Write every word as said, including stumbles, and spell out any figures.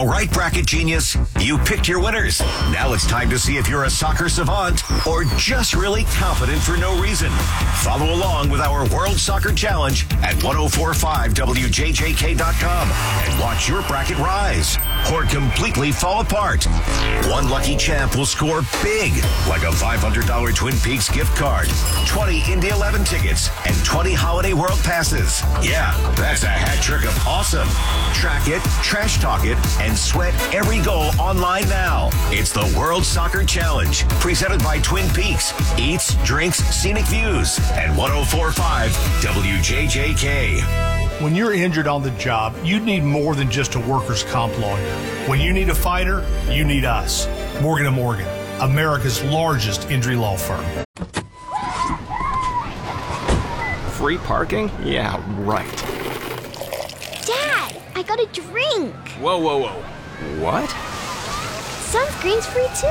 All right, Bracket Genius, you picked your winners. Now it's time to see if you're a soccer savant or just really confident for no reason. Follow along with our World Soccer Challenge at ten forty-five W J J K dot com and watch your bracket rise or completely fall apart. One lucky champ will score big, like a five hundred dollars Twin Peaks gift card, twenty Indy eleven tickets, and twenty Holiday World passes. Yeah, that's a hat trick of awesome. Track it, trash talk it, and sweat every goal online now. It's the World Soccer Challenge, presented by Twin Peaks, Eats, Drinks, Scenic Views, and ten forty-five W J J K. When you're injured on the job, you need more than just a workers' comp lawyer. When you need a fighter, you need us. Morgan and Morgan, America's largest injury law firm. Free parking? Yeah, right. Dad, I got a drink. Whoa, whoa, whoa. What? Sunscreen's free too.